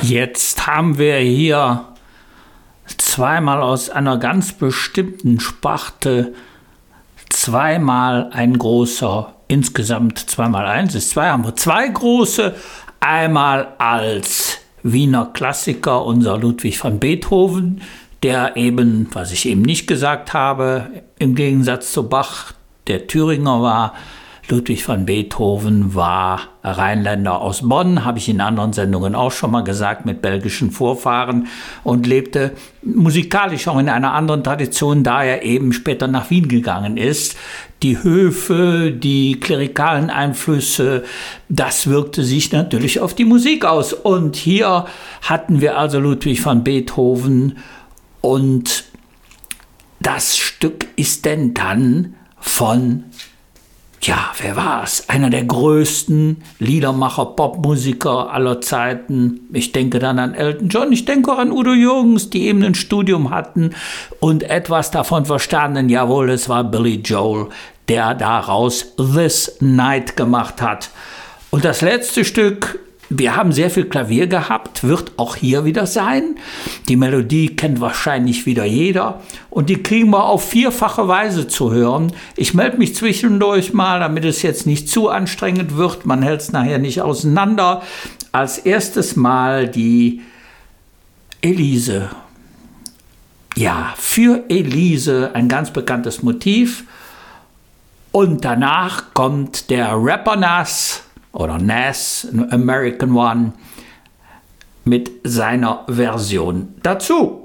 Jetzt haben wir hier zweimal aus einer ganz bestimmten Sparte, zweimal ein großer, insgesamt zweimal eins ist zwei, haben wir zwei große, einmal als Wiener Klassiker, unser Ludwig van Beethoven, der eben, was ich eben nicht gesagt habe, im Gegensatz zu Bach, der Thüringer war. Ludwig van Beethoven war Rheinländer aus Bonn, habe ich in anderen Sendungen auch schon mal gesagt, mit belgischen Vorfahren und lebte musikalisch auch in einer anderen Tradition, da er eben später nach Wien gegangen ist. Die Höfe, die klerikalen Einflüsse, das wirkte sich natürlich auf die Musik aus. Und hier hatten wir also Ludwig van Beethoven und das Stück ist denn dann von wer war's? Einer der größten Liedermacher, Popmusiker aller Zeiten. Ich denke dann an Elton John, ich denke auch an Udo Jürgens, die eben ein Studium hatten und etwas davon verstanden. Jawohl, es war Billy Joel, der daraus This Night gemacht hat. Und das letzte Stück, wir haben sehr viel Klavier gehabt, wird auch hier wieder sein. Die Melodie kennt wahrscheinlich wieder jeder und die kriegen wir auf vierfache Weise zu hören. Ich melde mich zwischendurch mal, damit es jetzt nicht zu anstrengend wird. Man hält es nachher nicht auseinander. Als erstes mal die Elise. Ja, für Elise ein ganz bekanntes Motiv. Und danach kommt der Rapper Nas oder Nas, ein American One, mit seiner Version dazu.